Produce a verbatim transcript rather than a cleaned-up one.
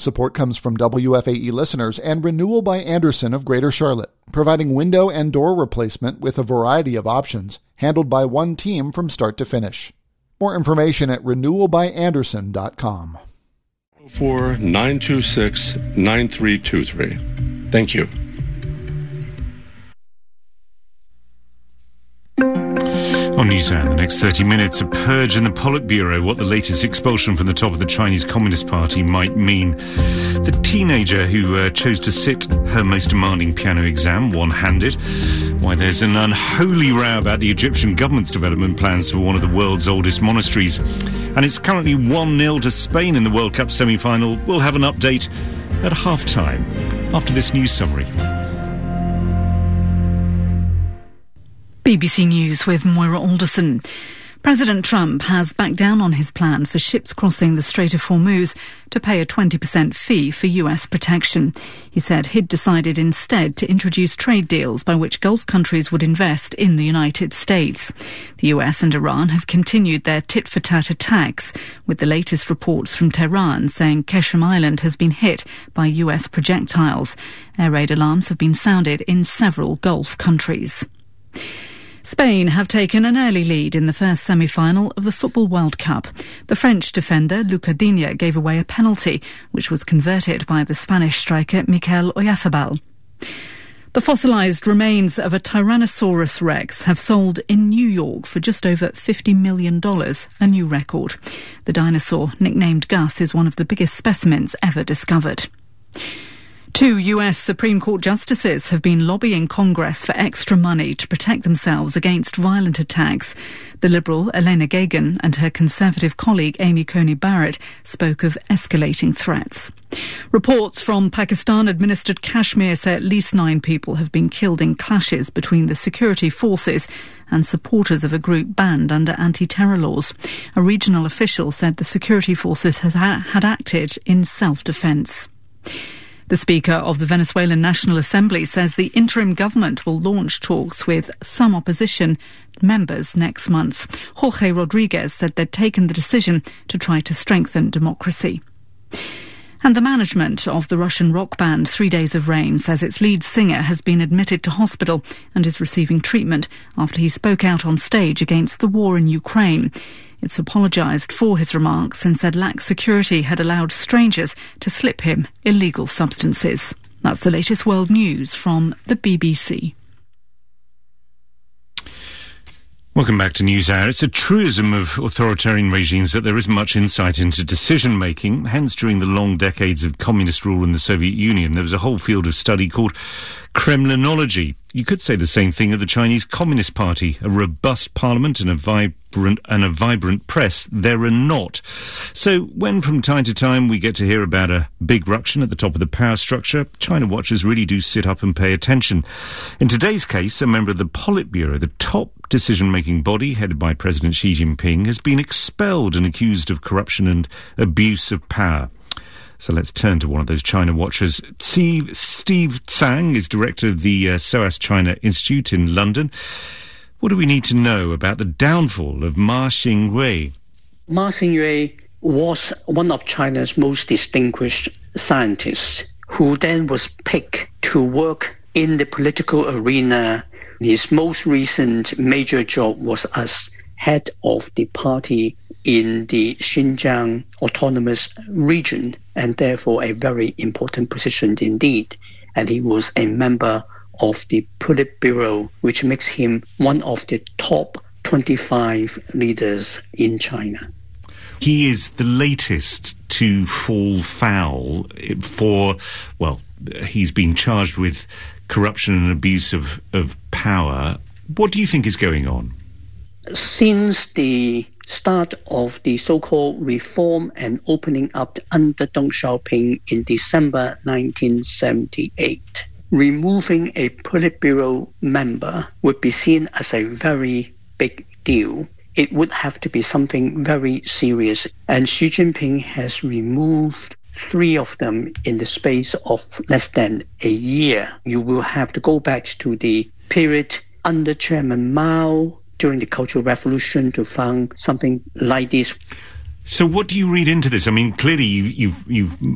Support comes from W F A E listeners and Renewal by Andersen of Greater Charlotte, providing window and door replacement with a variety of options, handled by one team from start to finish. More information at renewal by andersen dot com. four nine two six nine three two three. Thank you. On Newshour, the next thirty minutes, a purge in the Politburo, what the latest expulsion from the top of the Chinese Communist Party might mean. The teenager who uh, chose to sit her most demanding piano exam one-handed. Why there's an unholy row about the Egyptian government's development plans for one of the world's oldest monasteries. And it's currently one nil to Spain in the World Cup semi-final. We'll have an update at half-time after this news summary. B B C News with Moira Alderson. President Trump has backed down on his plan for ships crossing the Strait of Hormuz to pay a twenty percent fee for U S protection. He said he'd decided instead to introduce trade deals by which Gulf countries would invest in the United States. The U S and Iran have continued their tit-for-tat attacks, with the latest reports from Tehran saying Qeshm Island has been hit by U S projectiles. Air raid alarms have been sounded in several Gulf countries. Spain have taken an early lead in the first semi-final of the Football World Cup. The French defender Luca Digne gave away a penalty, which was converted by the Spanish striker Mikel Oyarzabal. The fossilised remains of a Tyrannosaurus rex have sold in New York for just over fifty million dollars, a new record. The dinosaur, nicknamed Gus, is one of the biggest specimens ever discovered. Two U S Supreme Court justices have been lobbying Congress for extra money to protect themselves against violent attacks. The Liberal Elena Kagan and her Conservative colleague Amy Coney Barrett spoke of escalating threats. Reports from Pakistan-administered Kashmir say at least nine people have been killed in clashes between the security forces and supporters of a group banned under anti-terror laws. A regional official said the security forces had, had acted in self-defence. The Speaker of the Venezuelan National Assembly says the interim government will launch talks with some opposition members next month. Jorge Rodriguez said they'd taken the decision to try to strengthen democracy. And the management of the Russian rock band Three Days of Rain says its lead singer has been admitted to hospital and is receiving treatment after he spoke out on stage against the war in Ukraine. It's apologised for his remarks and said lax security had allowed strangers to slip him illegal substances. That's the latest world news from the B B C. Welcome back to NewsHour. It's a truism of authoritarian regimes that there isn't much insight into decision-making. Hence, during the long decades of communist rule in the Soviet Union, there was a whole field of study called Kremlinology. You could say the same thing of the Chinese Communist Party, a robust parliament and a vibrant and a vibrant press. There are not. So when from time to time we get to hear about a big ruction at the top of the power structure, China watchers really do sit up and pay attention. In today's case, a member of the Politburo, the top decision-making body headed by President Xi Jinping, has been expelled and accused of corruption and abuse of power. So let's turn to one of those China watchers. Steve, Steve Tsang is director of the uh, S O A S China Institute in London. What do we need to know about the downfall of Ma Xingyue? Ma Xingyue was one of China's most distinguished scientists who then was picked to work in the political arena. His most recent major job was as head of the party in the Xinjiang Autonomous Region, and therefore a very important position indeed. And he was a member of the Politburo, which makes him one of the top twenty-five leaders in China. He is the latest to fall foul for, well, he's been charged with corruption and abuse of, of power. What do you think is going on? Since the start of the so-called reform and opening up under Deng Xiaoping in December nineteen seventy-eight, removing a Politburo member would be seen as a very big deal. It would have to be something very serious. And Xi Jinping has removed three of them in the space of less than a year. You will have to go back to the period under Chairman Mao during the Cultural Revolution to find something like this. So what do you read into this? I mean, clearly you, you've you've